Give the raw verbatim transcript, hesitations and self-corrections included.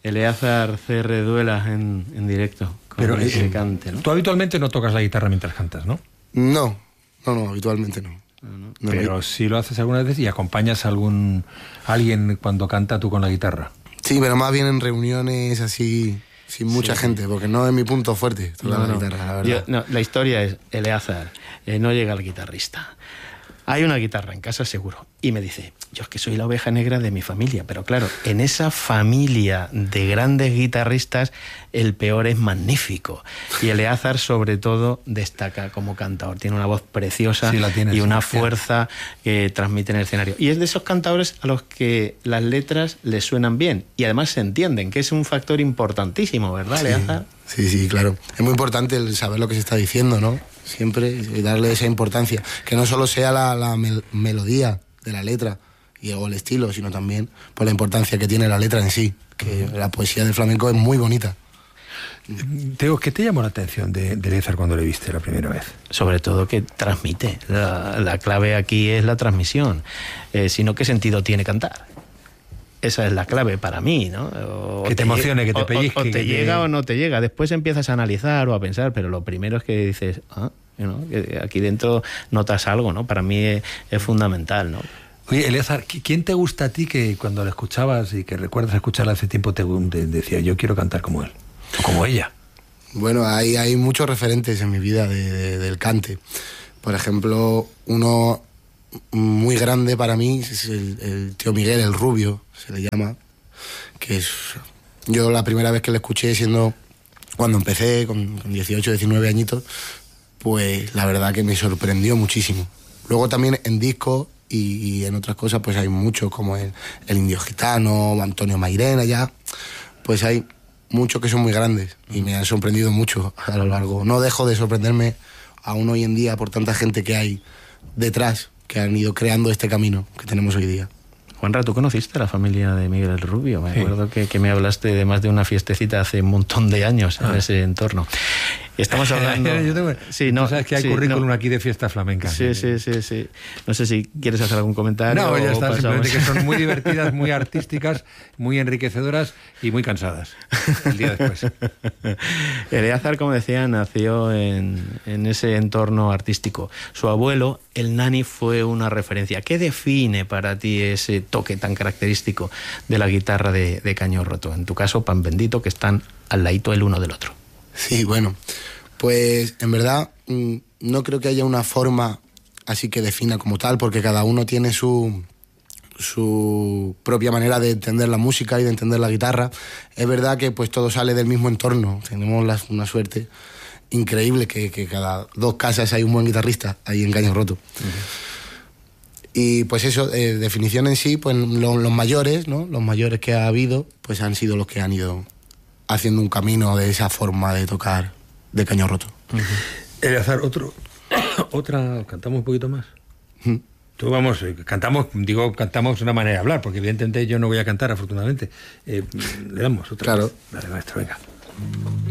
Eleazar C R Duelas en, en directo. Pero ese eh, cante, ¿no? Tú habitualmente no tocas la guitarra mientras cantas, ¿no? No, no, no, habitualmente no. No, no. No, Pero no. sí lo haces alguna vez y acompañas a algún a alguien cuando canta tú con la guitarra. Sí, pero más bien en reuniones así, sin mucha Sí. gente, porque no es mi punto fuerte tocar No, la no. guitarra, la verdad. Yo- no, la historia es, Eleazar, eh, no llega el guitarrista. Hay una guitarra en casa seguro. Y me dice, yo es que soy la oveja negra de mi familia. Pero claro, en esa familia de grandes guitarristas, el peor es magnífico. Y Eleazar, sobre todo, destaca como cantador. Tiene una voz preciosa Sí, la tiene, y sí, una sí. fuerza que transmite en el escenario. Y es de esos cantadores a los que las letras les suenan bien. Y además se entienden, que es un factor importantísimo, ¿verdad, Eleazar? Sí, sí, claro. Es muy importante el saber lo que se está diciendo, ¿no? Siempre y darle esa importancia. Que no solo sea la, la mel- melodía de la letra y o el estilo, sino también por la importancia que tiene la letra en sí. Que la poesía del flamenco es muy bonita. Teo, ¿qué te llamó la atención de, de Eleazar cuando le viste la primera vez? Sobre todo que transmite. La, la clave aquí es la transmisión. Eh, sino, ¿qué sentido tiene cantar? Esa es la clave para mí, ¿no? O Que te emocione, que te o- o- pellizque, O, te que te- llega o no te llega. Después empiezas a analizar o a pensar, pero lo primero es que dices, ah, ¿no? Que aquí dentro notas algo, ¿no? Para mí es, es fundamental, ¿no? Oye, Eleazar, ¿qui- ¿quién te gusta a ti que cuando lo escuchabas y que recuerdas escucharla hace tiempo te, te decía, yo quiero cantar como él? O como ella. Bueno, hay, hay muchos referentes en mi vida de- de- del cante. Por ejemplo, uno muy grande para mí es el, el tío Miguel, el rubio, se le llama, que es... Yo la primera vez que lo escuché siendo... Cuando empecé, con, con dieciocho, diecinueve añitos, pues la verdad que me sorprendió muchísimo. Luego también en discos y, y en otras cosas pues hay muchos, como el, el Indio Gitano, Antonio Mairena, ya, pues hay muchos que son muy grandes y me han sorprendido mucho a lo largo. No dejo de sorprenderme aún hoy en día por tanta gente que hay detrás, que han ido creando este camino que tenemos hoy día. Juanra, ¿tú conociste a la familia de Miguel el Rubio? Me Sí. acuerdo que, que me hablaste de más de una fiestecita hace un montón de años en Ah. ese entorno. Estamos hablando... Yo tengo, Sí, no, tú sabes que hay sí, currículum no. aquí de fiesta flamenca. Sí, sí, sí, sí. No sé si quieres hacer algún comentario. No, ya o está, pasamos. simplemente que son muy divertidas, muy artísticas, muy enriquecedoras y muy cansadas el día después. Eleazar, como decía, nació en, en ese entorno artístico. Su abuelo, el Nani, fue una referencia. ¿Qué define para ti ese toque tan característico de la guitarra de, de Caño Roto? En tu caso, Pan Bendito, que están al ladito el uno del otro. Sí, bueno, pues en verdad mm, no creo que haya una forma así que defina como tal, porque cada uno tiene su, su propia manera de entender la música y de entender la guitarra. Es verdad que pues todo sale del mismo entorno, tenemos la- una suerte increíble que, que cada dos casas hay un buen guitarrista ahí en Caño Roto. Y pues eso, eh, definición en sí, pues lo- los mayores, ¿no? Los mayores que ha habido, pues han sido los que han ido haciendo un camino de esa forma de tocar de Caño Roto. Eleazar, otro, otra, cantamos un poquito más. Mm. Tú vamos, eh, cantamos, digo, cantamos una manera de hablar, porque evidentemente yo no voy a cantar, afortunadamente. Eh, le damos otra. Claro. Vez. Dale, maestro, venga.